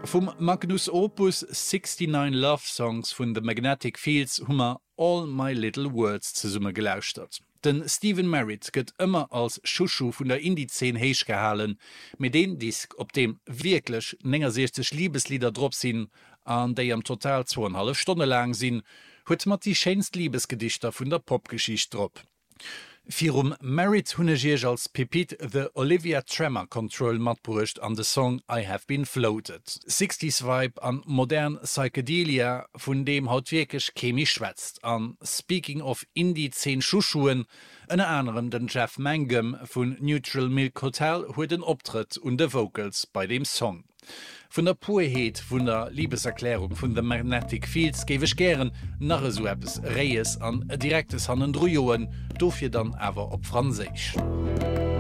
Vom Magnus Opus 69 Love Songs von The Magnetic Fields hummer All My Little Words ze Summe gelauscht hat. Den Stephen Merritt gëtt immer als Schuschu vun der Indie-10 heich gehalen, mit den Disk, op dem wirklich 60 Liebeslieder drop sinn, an déi am total 2,5 Stunde lang sinn, huet mat die schönst Liebesgedichter vun der Popgeschicht drop. Firum Merritt hunnegierch als Pepit the Olivia Tremor Control matbrucht an de Song I Have Been Floated. 60s Vibe an modern Psychedelia vun dem haut wirklich chemisch schwätzt. An Speaking of Indie 10 Schuschuen, en anderen den Jeff Mangum vun Neutral Milk Hotel huet den Optritt und de Vocals bei dem Song. Von der Purheit vun der Liebeserklärung vun The Magnetic Fields gewech gern nach so etwas Reies an direktes Hannen Drujoen, dofir dann aber op Franzisch.